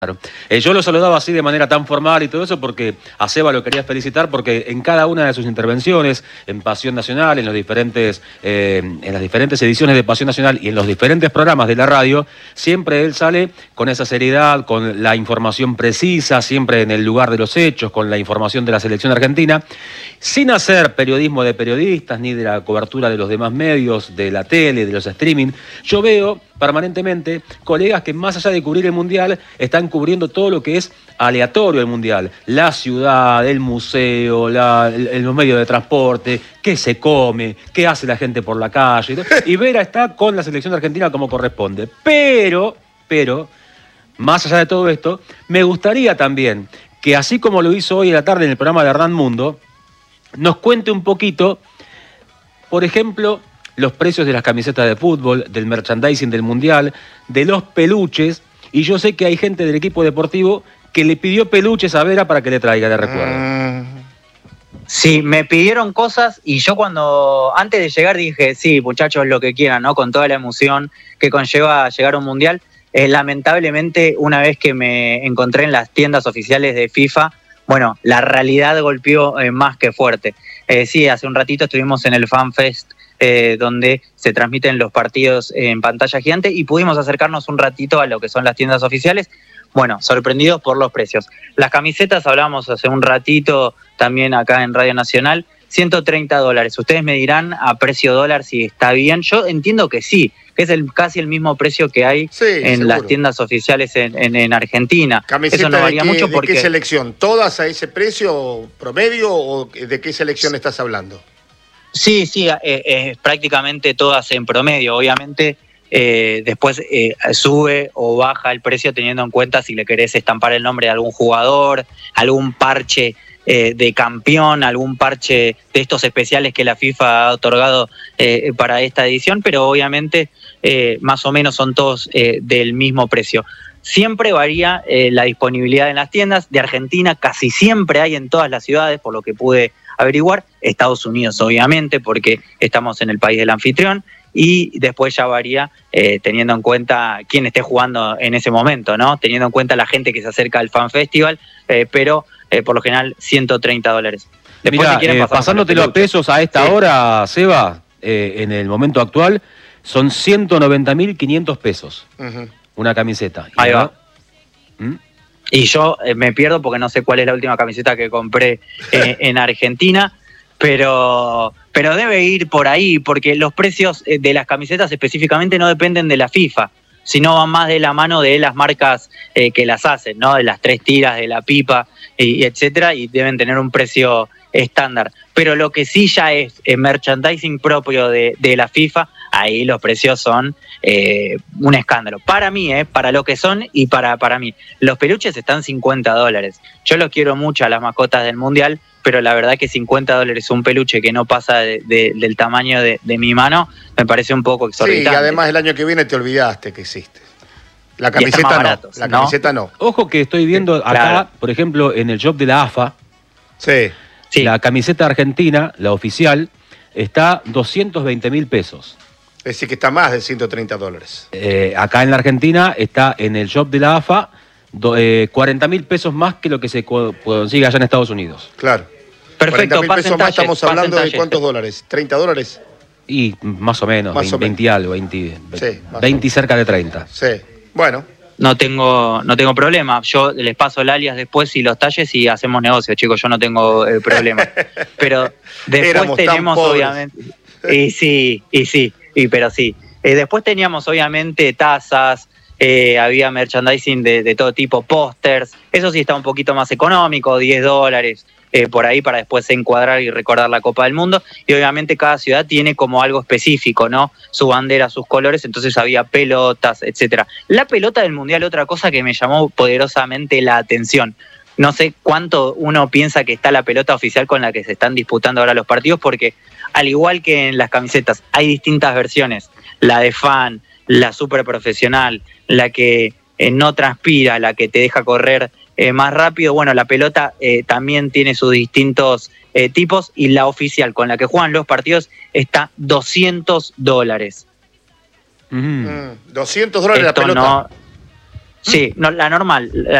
Claro. Yo lo saludaba así de manera tan formal y todo eso porque a Seba lo quería felicitar porque en cada una de sus intervenciones en Pasión Nacional, en las diferentes ediciones de Pasión Nacional y en los diferentes programas de la radio, siempre él sale con esa seriedad, con la información precisa, siempre en el lugar de los hechos, con la información de la selección argentina, sin hacer periodismo de periodistas ni de la cobertura de los demás medios, de la tele, de los streaming. Yo veo permanentemente colegas que más allá de cubrir el Mundial están cubriendo todo lo que es aleatorio del Mundial, la ciudad, el museo, los medios de transporte, qué se come, qué hace la gente por la calle, y Vera está con la selección argentina como corresponde. Pero, más allá de todo esto, me gustaría también que así como lo hizo hoy en la tarde en el programa de Hernán Mundo, nos cuente un poquito, por ejemplo, los precios de las camisetas de fútbol, del merchandising del Mundial, de los peluches, y yo sé que hay gente del equipo deportivo que le pidió peluches a Vera para que le traiga de recuerdo. Sí, me pidieron cosas y yo antes de llegar dije, sí, muchachos, lo que quieran, ¿no? Con toda la emoción que conlleva llegar a un Mundial. Lamentablemente, una vez que me encontré en las tiendas oficiales de FIFA, bueno, la realidad golpeó más que fuerte. Sí, hace un ratito estuvimos en el FanFest, donde se transmiten los partidos en pantalla gigante y pudimos acercarnos un ratito a lo que son las tiendas oficiales. Bueno, sorprendidos por los precios. Las camisetas, hablábamos hace un ratito también acá en Radio Nacional, $130. Ustedes me dirán a precio dólar si está bien. Yo entiendo que sí, que es casi el mismo precio que hay en las tiendas oficiales en Argentina. ¿Camisetas eso no varía mucho porque... ¿De qué selección? ¿Todas a ese precio promedio o de qué selección estás hablando? Sí, prácticamente todas en promedio. Obviamente después sube o baja el precio teniendo en cuenta si le querés estampar el nombre de algún jugador, algún parche de campeón, algún parche de estos especiales que la FIFA ha otorgado para esta edición, pero obviamente más o menos son todos del mismo precio. Siempre varía la disponibilidad en las tiendas. De Argentina casi siempre hay en todas las ciudades, por lo que pude averiguar. Estados Unidos, obviamente, porque estamos en el país del anfitrión. Y después ya varía teniendo en cuenta quién esté jugando en ese momento, ¿no? Teniendo en cuenta la gente que se acerca al Fan Festival, pero por lo general $130. Después, mirá, si pasándotelo a pesos a esta hora, Seba, en el momento actual, son 190.500 pesos. Una camiseta. Ahí va. Y yo me pierdo porque no sé cuál es la última camiseta que compré en Argentina, pero debe ir por ahí, porque los precios de las camisetas específicamente no dependen de la FIFA, sino van más de la mano de las marcas que las hacen, ¿no? De las 3 tiras, de la pipa, y etcétera, y deben tener un precio estándar. Pero lo que sí ya es merchandising propio de la FIFA, ahí los precios son un escándalo. Para mí, para lo que son y para mí. Los peluches están $50. Yo los quiero mucho a las mascotas del Mundial, pero la verdad que $50 un peluche que no pasa del tamaño de mi mano, me parece un poco exorbitante. Sí, y además el año que viene te olvidaste que existe. La camiseta no, baratos, la camiseta no. Ojo que estoy viendo acá, claro, por ejemplo, en el shop de la AFA, sí. La camiseta argentina, la oficial, está 220.000 pesos. Es decir, que está más de $130. Acá en la Argentina está en el shop de la AFA 40.000 pesos más que lo que se consigue allá en Estados Unidos. Claro. Perfecto, 40.000 pesos más, estamos hablando de ¿cuántos dólares? ¿$30? Y más o menos, 20 y algo, 20 cerca de 30. Sí, bueno. No tengo problema. Yo les paso el alias después y los talles y hacemos negocio, chicos. Yo no tengo problema. Pero después tenemos, obviamente... Pero sí. Después teníamos, obviamente, tazas, había merchandising de todo tipo, pósters. Eso sí está un poquito más económico, $10 por ahí para después encuadrar y recordar la Copa del Mundo. Y obviamente cada ciudad tiene como algo específico, ¿no? Su bandera, sus colores, entonces había pelotas, etcétera. La pelota del Mundial, otra cosa que me llamó poderosamente la atención. No sé cuánto uno piensa que está la pelota oficial con la que se están disputando ahora los partidos, porque al igual que en las camisetas hay distintas versiones. La de fan, la super profesional, la que no transpira, la que te deja correr más rápido. Bueno, la pelota también tiene sus distintos tipos, y la oficial con la que juegan los partidos está $200. $200 la pelota. Sí, no, la normal.